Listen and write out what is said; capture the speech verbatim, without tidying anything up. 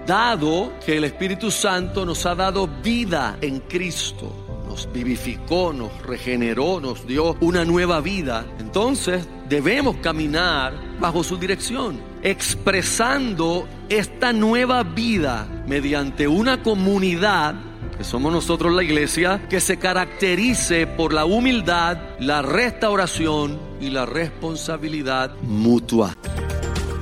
dado que el Espíritu Santo nos ha dado vida en Cristo, nos vivificó, nos regeneró, nos dio una nueva vida, entonces debemos caminar bajo su dirección, expresando esta nueva vida mediante una comunidad, que somos nosotros la iglesia, que se caracterice por la humildad, la restauración y la responsabilidad mutua.